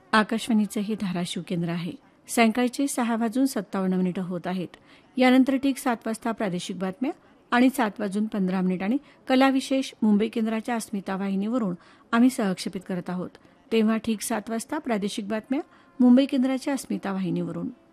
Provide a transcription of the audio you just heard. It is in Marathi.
आकाशवाणीचे हे धाराशिव केंद्र आहे. सायंकाळचे 6:57 होत आहेत. यानंतर ठीक 7 वाजता प्रादेशिक बातम्या आणि 7:15 आणि कलाविशेष मुंबई केंद्राच्या अस्मिता वाहिनीवरून आम्ही सहक्षेपित करत आहोत. तेव्हा ठीक 7 वाजता प्रादेशिक बातम्या मुंबई केंद्राच्या अस्मिता वाहिनीवरून.